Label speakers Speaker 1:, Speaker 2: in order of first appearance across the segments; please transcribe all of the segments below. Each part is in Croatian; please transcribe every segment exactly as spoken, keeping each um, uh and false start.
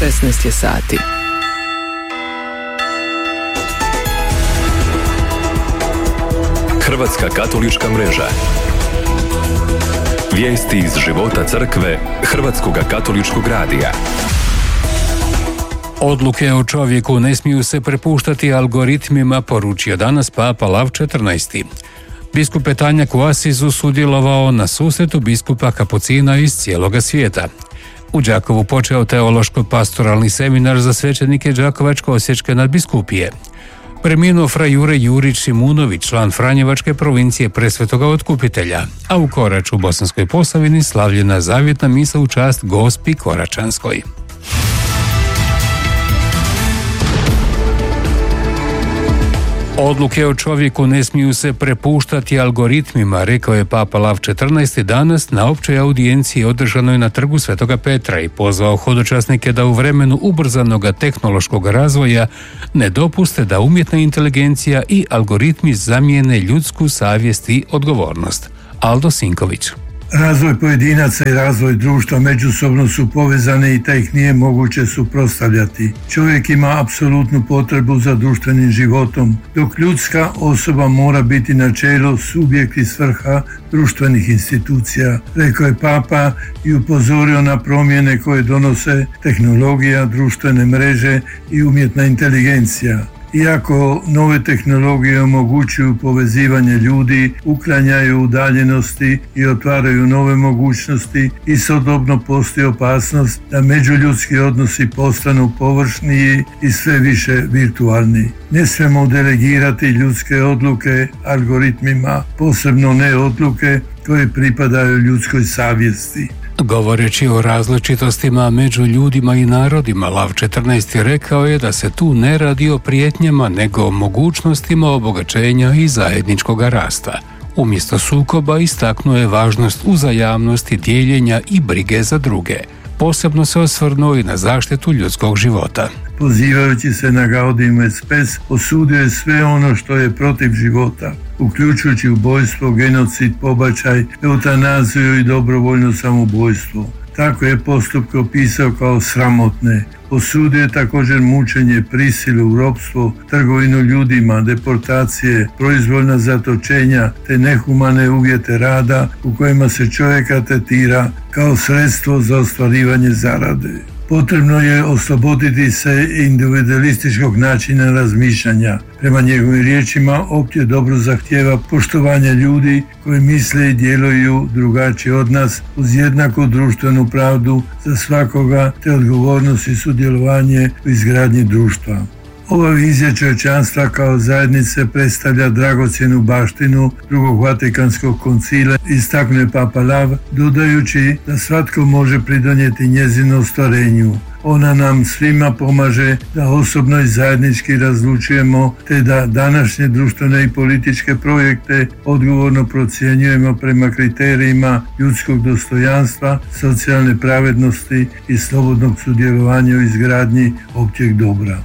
Speaker 1: šesnaest je sati.
Speaker 2: Hrvatska katolička mreža. Vijesti iz života crkve Hrvatskoga katoličkog radija.
Speaker 3: Odluke o čovjeku ne smiju se prepuštati algoritmima, poručio danas Papa Lav četrnaesti. Biskup Petanjak u Asizu sudjelovao na susretu biskupa kapucina iz cijeloga svijeta. U Đakovu počeo teološko-pastoralni seminar za svećenike Đakovačko-osječke nadbiskupije. Preminuo fra Jure Jurić Šimunović, član Franjevačke provincije Presvetoga Otkupitelja, a u Koraču u Bosanskoj Posavini slavljena zavjetna misa u čast Gospi Koračanskoj. Odluke o čovjeku ne smiju se prepuštati algoritmima, rekao je Papa Lav četrnaesti danas na općoj audijenciji održanoj na trgu Svetoga Petra i pozvao hodočasnike da u vremenu ubrzanog tehnološkog razvoja ne dopuste da umjetna inteligencija i algoritmi zamijene ljudsku savjest i odgovornost. Aldo Sinković.
Speaker 4: Razvoj pojedinaca i razvoj društva međusobno su povezani i da ih nije moguće suprotstavljati. Čovjek ima apsolutnu potrebu za društvenim životom, dok ljudska osoba mora biti načelo, subjekt i svrha društvenih institucija, rekao je Papa i upozorio na promjene koje donose tehnologija, društvene mreže i umjetna inteligencija. Iako nove tehnologije omogućuju povezivanje ljudi, uklanjaju udaljenosti i otvaraju nove mogućnosti, istodobno postoji opasnost da međuljudski odnosi postanu površniji i sve više virtualni. Ne smijemo delegirati ljudske odluke algoritmima, posebno ne odluke koje pripadaju ljudskoj savjesti.
Speaker 3: Govoreći o različitostima među ljudima i narodima, Lav četrnaesti rekao je da se tu ne radi o prijetnjama, nego o mogućnostima obogaćenja i zajedničkog rasta. Umjesto sukoba istaknuo je važnost uzajamnosti, dijeljenja i brige za druge. Posebno se osvrnuo i na zaštitu ljudskog života.
Speaker 4: Pozivajući se na Gaudium et Spes, osudio je sve ono što je protiv života, uključujući ubojstvo, genocid, pobačaj, eutanaziju i dobrovoljno samoubojstvo. Tako je postupke opisao kao sramotne. Osudio je također mučenje, prisilu, ropstvo, trgovinu ljudima, deportacije, proizvoljna zatočenja te nehumane uvjete rada u kojima se čovjeka tretira kao sredstvo za ostvarivanje zarade. Potrebno je osloboditi se individualističkog načina razmišljanja. Prema njegovim riječima, opće dobro zahtijeva poštovanje ljudi koji misle i djeluju drugačije od nas uz jednaku društvenu pravdu za svakoga te odgovornost i sudjelovanje u izgradnji društva. Ova vizija čovječanstva kao zajednice predstavlja dragocjenu baštinu drugog Vatikanskog koncila, istaknuje Papa Lav, dodajući da svatko može pridonijeti njezinu ostvarenju. Ona nam svima pomaže da osobno i zajednički razlučujemo, te da današnje društvene i političke projekte odgovorno procjenjujemo prema kriterijima ljudskog dostojanstva, socijalne pravednosti i slobodnog sudjelovanja u izgradnji općeg dobra.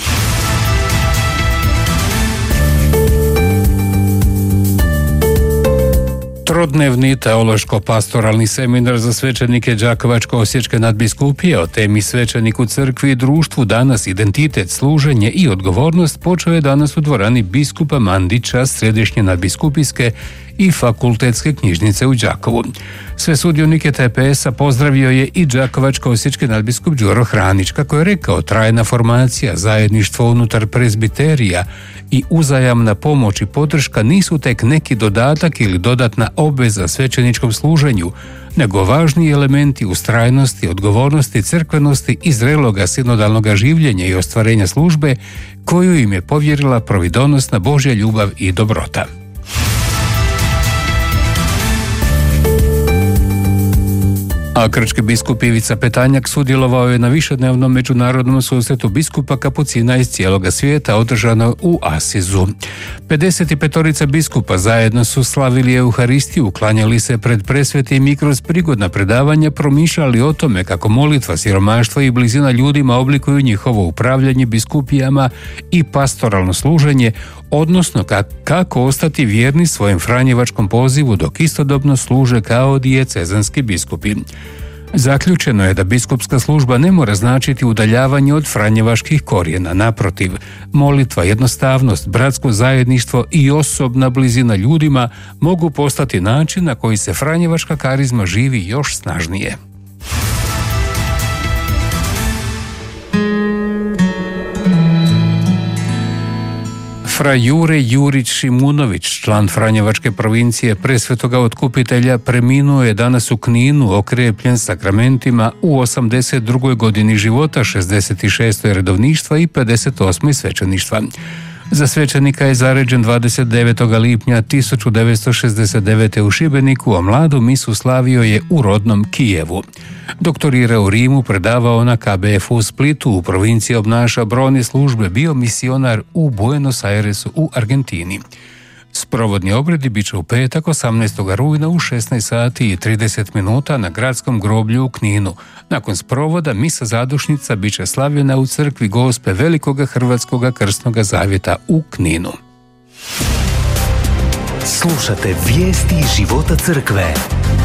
Speaker 3: Trodnevni teološko-pastoralni seminar za svećenike Đakovačko-osječke nadbiskupije o temi svećenik u crkvi i društvu, danas identitet, služenje i odgovornost počeo je danas u dvorani biskupa Mandića središnje nadbiskupijske i fakultetske knjižnice u Đakovu. Sve sudionike T P S-a pozdravio je i Đakovačko-osječki nadbiskup Đuro Hranić, kako je rekao, trajna formacija, zajedništvo unutar prezbiterija i uzajamna pomoć i podrška nisu tek neki dodatak ili dodatna obveza svećeničkom služenju, nego važni elementi ustrajnosti, odgovornosti, crkvenosti i zreloga sinodalnog življenja i ostvarenja službe koju im je povjerila providonosna Božja ljubav i dobrota. A krčki biskup Ivica Petanjak sudjelovao je na višednevnom međunarodnom susretu biskupa kapucina iz cijeloga svijeta održano u Asizu. pedeset pet biskupa zajedno su slavili Euharistiju, klanjali se pred presvetim i kroz prigodna predavanja promišljali o tome kako molitva, siromaštvo i blizina ljudima oblikuju njihovo upravljanje biskupijama i pastoralno služenje, odnosno kako ostati vjerni svojem franjevačkom pozivu dok istodobno služe kao dijecezanski biskupi. Zaključeno je da biskupska služba ne mora značiti udaljavanje od franjevaških korijena. Naprotiv, molitva, jednostavnost, bratsko zajedništvo i osobna blizina ljudima mogu postati način na koji se franjevaška karizma živi još snažnije. Fra Jure Jurić Šimunović, član franjevačke provincije Presvetoga Otkupitelja, preminuo je danas u Kninu okrepljen sakramentima u osamdeset drugoj godini života, šezdeset šestoj redovništva i pedeset osmoj svećeništva. Za svećenika je zaređen dvadeset devetog lipnja tisuću devetsto šezdeset devete. u Šibeniku, a mladu misu slavio je u rodnom Kijevu. Doktorirao u Rimu, predavao na K B F u Splitu, u provinciji obnaša brojne službe, bio misionar u Buenos Airesu u Argentini. Sprovodni obredi bit će u petak osamnaestog rujna u šesnaest sati i trideset minuta na gradskom groblju u Kninu. Nakon sprovoda misa zadušnica bit će slavljena u crkvi Gospe Velikoga Hrvatskoga Krstnoga Zavjeta u Kninu.
Speaker 1: Slušate vijesti života crkve.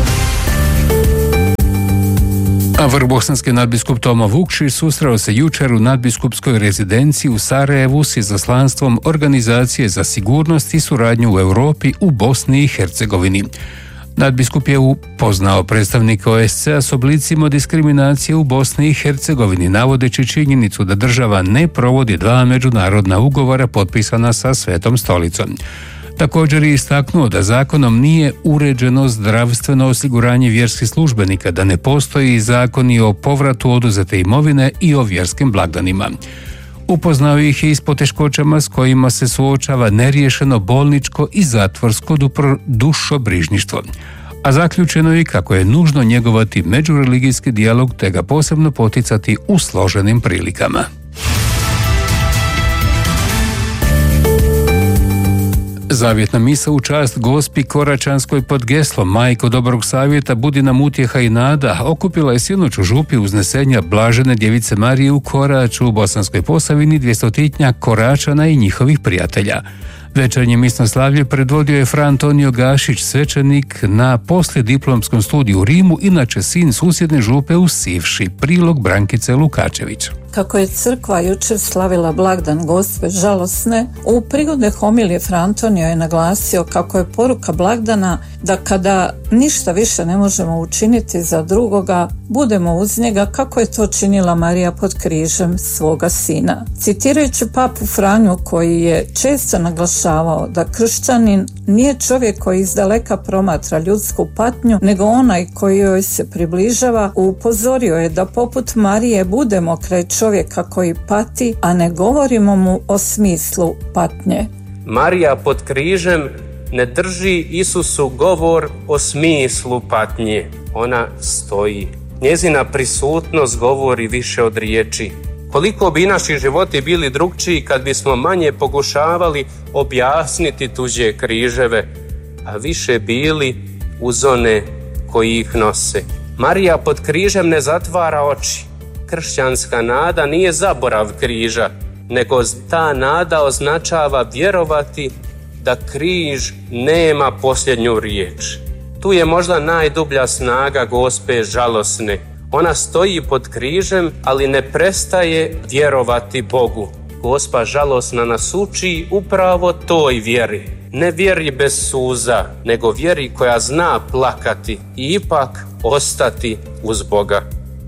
Speaker 3: A vrbosanski nadbiskup Toma Vukšić susreo se jučer u nadbiskupskoj rezidenciji u Sarajevu s izaslanstvom Organizacije za sigurnost i suradnju u Europi u Bosni i Hercegovini. Nadbiskup je upoznao predstavnika O S C-a s oblicima diskriminacije u Bosni i Hercegovini, navodeći činjenicu da država ne provodi dva međunarodna ugovora potpisana sa Svetom stolicom. Također je istaknuo da zakonom nije uređeno zdravstveno osiguranje vjerskih službenika, da ne postoji zakoni o povratu oduzete imovine i o vjerskim blagdanima. Upoznao ih je i s poteškoćama s kojima se suočava neriješeno bolničko i zatvorsko dušobrižništvo. A zaključeno je kako je nužno njegovati međureligijski dijalog te ga posebno poticati u složenim prilikama. Zavjetna misa u čast Gospi Koračanskoj pod geslom Majko dobrog savjeta, budi nam utjeha i nada okupila je sinoć u župi uznesenja Blažene djevice Marije u Koraču u Bosanskoj Posavini dvjestotinjak Koračana i njihovih prijatelja. Večernje misno slavlje predvodio je Fra Antonio Gašić, svećenik na poslijediplomskom studiju u Rimu, inače sin susjedne župe u Sivši. Prilog Brankice Lukačević.
Speaker 5: Kako je crkva jučer slavila blagdan Gospe žalosne, u prigode homilije Fra Antonio je naglasio kako je poruka blagdana da kada ništa više ne možemo učiniti za drugoga, budemo uz njega kako je to činila Marija pod križem svoga sina. Citirajući papu Franju, koji je često naglašavao da kršćanin nije čovjek koji izdaleka promatra ljudsku patnju, nego onaj koji joj se približava, upozorio je da poput Marije budemo kraj čovjeka koji pati, a ne govorimo mu o smislu patnje.
Speaker 6: Marija pod križem ne drži Isusu govor o smislu patnje. Ona stoji. Njezina prisutnost govori više od riječi. Koliko bi naši životi bili drugčiji kad bismo manje pokušavali objasniti tuđe križeve, a više bili uz one koji ih nose. Marija pod križem ne zatvara oči. Kršćanska nada nije zaborav križa, nego ta nada označava vjerovati da križ nema posljednju riječ. Tu je možda najdublja snaga Gospe žalosne. Ona stoji pod križem, ali ne prestaje vjerovati Bogu. Gospa žalosna nas uči upravo toj vjeri. Ne vjeri bez suza, nego vjeri koja zna plakati i ipak ostati uz Boga.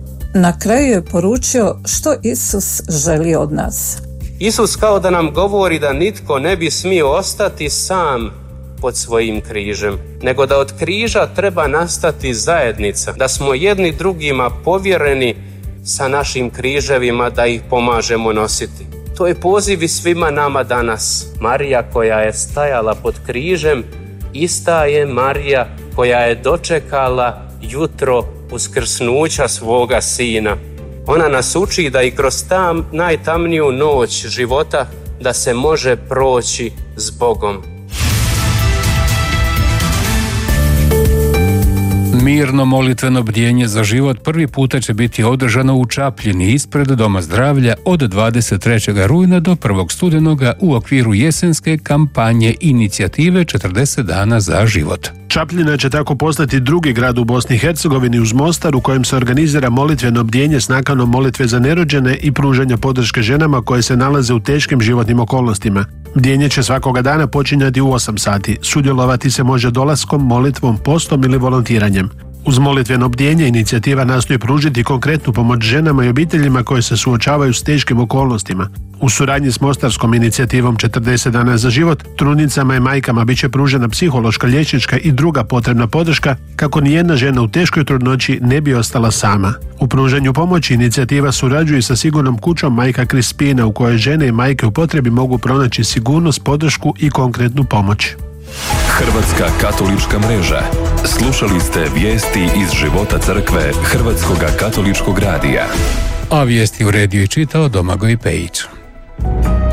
Speaker 5: Na kraju je poručio što Isus želi od nas.
Speaker 6: Isus kao da nam govori da nitko ne bi smio ostati sam pod svojim križem, nego da od križa treba nastati zajednica, da smo jedni drugima povjereni sa našim križevima, da ih pomažemo nositi. To je poziv i svima nama danas. Marija koja je stajala pod križem, ista je Marija koja je dočekala jutro uskrsnuća svoga sina. Ona nas uči da i kroz tam najtamniju noć života da se može proći s Bogom.
Speaker 3: Mirno molitveno bdjenje za život prvi puta će biti održano u Čapljini ispred Doma zdravlja od dvadeset trećeg rujna do prvog studenoga u okviru jesenske kampanje inicijative četrdeset dana za život.
Speaker 7: Čapljina će tako postati drugi grad u Bosni i Hercegovini uz Mostar u kojem se organizira molitveno bdjenje s nakanom molitve za nerođene i pružanja podrške ženama koje se nalaze u teškim životnim okolnostima. Bdjenje će svakoga dana počinjati u osam sati. Sudjelovati se može dolaskom, molitvom, postom ili volontiranjem. Uz molitveno bdjenje inicijativa nastoji pružiti konkretnu pomoć ženama i obiteljima koje se suočavaju s teškim okolnostima. U suradnji s mostarskom inicijativom četrdeset dana za život, trudnicama i majkama bit će pružena psihološka, liječnička i druga potrebna podrška kako nijedna žena u teškoj trudnoći ne bi ostala sama. U pružanju pomoći inicijativa surađuje sa sigurnom kućom Majka Krispina u kojoj žene i majke u potrebi mogu pronaći sigurnost, podršku i konkretnu pomoć.
Speaker 2: Hrvatska katolička mreža. Slušali ste vijesti iz života crkve Hrvatskog katoličkog radija.
Speaker 3: A vijesti uredio i čitao Domagoj Pejić.